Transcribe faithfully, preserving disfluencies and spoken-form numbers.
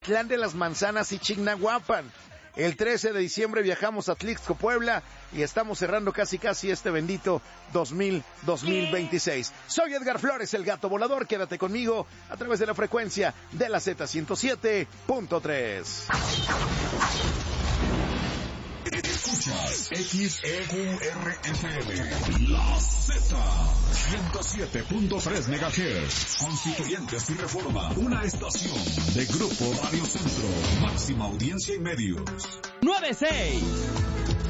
Plan de las Manzanas y Chignahuapan. El trece de diciembre viajamos a Tlixco, Puebla, y estamos cerrando casi casi este bendito dos mil veintiséis. Soy Edgar Flores, el Gato Volador. Quédate conmigo a través de la frecuencia de la Z ciento siete punto tres. Escuchas X E U R F M, La Z, ciento siete punto tres megahertz. Constituyentes y Reforma, una estación de Grupo Radio Centro, máxima audiencia y medios. nueve seis